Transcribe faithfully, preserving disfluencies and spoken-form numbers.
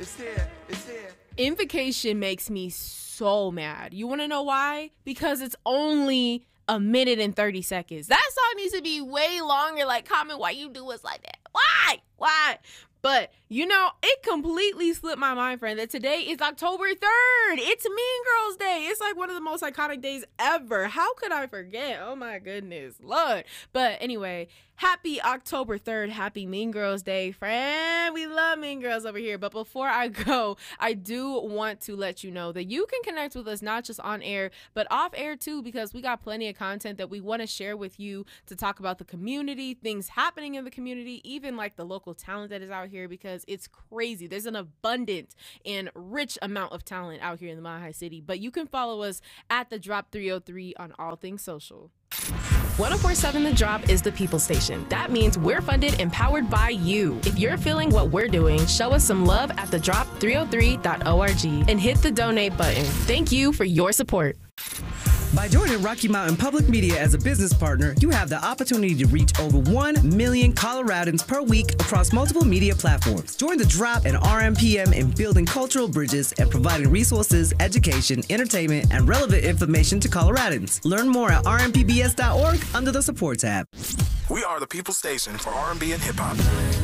It's here. It's here. Invocation makes me so mad. You want to know why? Because it's only a minute and thirty seconds. That song needs to be way longer. Like, comment why you do us like that. Why? Why? But, you know, it completely slipped my mind, friend, that today is October third. It's Mean Girls Day. It's like one of the most iconic days ever. How could I forget? Oh, my goodness, Lord. But anyway, happy October third. Happy Mean Girls Day, friend. We love Mean Girls over here. But before I go, I do want to let you know that you can connect with us not just on air, but off air too, because we got plenty of content that we want to share with you to talk about the community, things happening in the community, even like the local talent that is out here, because it's crazy. There's an abundant and rich amount of talent out here in the Mile High City. But you can follow us at The Drop three oh three on all things social. one oh four point seven The Drop is the people station. That means we're funded and powered by you. If you're feeling what we're doing, show us some love at the drop three oh three dot org and hit the donate button. Thank you for your support. By joining Rocky Mountain Public Media as a business partner, you have the opportunity to reach over one million Coloradans per week across multiple media platforms. Join the Drop and R M P M in building cultural bridges and providing resources, education, entertainment, and relevant information to Coloradans. Learn more at r m p b s dot org under the support tab. We are the people station for R and B and hip hop.